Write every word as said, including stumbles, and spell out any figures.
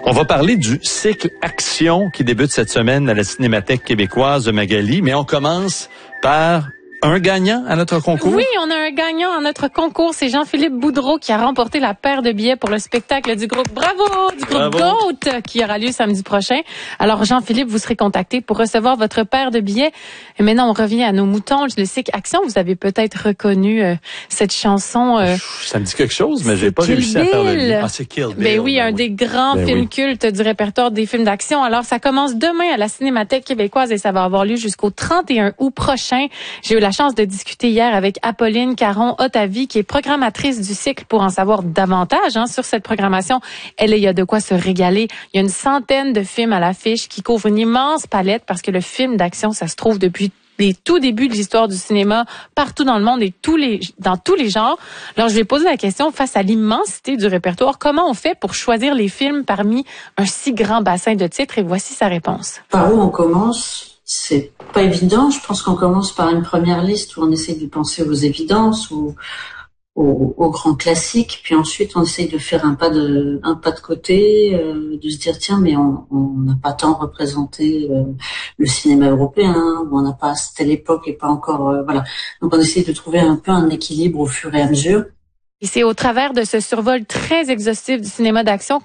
On va parler du cycle Action qui débute cette semaine à la Cinémathèque québécoise de Magalie, mais on commence par un gagnant à notre concours. Oui, on a un gagnant à notre concours. C'est Jean-Philippe Boudreau qui a remporté la paire de billets pour le spectacle du groupe Bravo, du groupe Bravo. GOAT qui aura lieu samedi prochain. Alors, Jean-Philippe, vous serez contacté pour recevoir votre paire de billets. Et maintenant, on revient à nos moutons. Le cycle Action, vous avez peut-être reconnu euh, cette chanson. Euh, Ça me dit quelque chose, mais j'ai c'est pas Kill réussi à faire le Bill. lien. Ah, c'est Kill Bill. Ben oui, ben un oui. des grands Ben films oui. cultes du répertoire des films d'action. Alors, ça commence demain à la Cinémathèque québécoise et ça va avoir lieu jusqu'au trente et un août prochain. J'ai eu la chance de discuter hier avec Apolline Caron-Otavi, qui est programmatrice du cycle, pour en savoir davantage hein, sur cette programmation. Elle, il y a de quoi se régaler. Il y a une centaine de films à l'affiche qui couvrent une immense palette parce que le film d'action, ça se trouve depuis les tout débuts de l'histoire du cinéma partout dans le monde et tous les dans tous les genres. Alors, je vais poser la question, face à l'immensité du répertoire, comment on fait pour choisir les films parmi un si grand bassin de titres? Et voici sa réponse. Par où on commence? C'est pas évident. Je pense qu'on commence par une première liste où on essaie de penser aux évidences ou aux, aux grands classiques. Puis ensuite, on essaye de faire un pas de, un pas de côté, euh, de se dire tiens, mais on on n'a pas tant représenté euh, le cinéma européen, ou on n'a pas à telle époque et pas encore, euh, voilà. Donc on essaie de trouver un peu un équilibre au fur et à mesure. Et c'est au travers de ce survol très exhaustif du cinéma d'action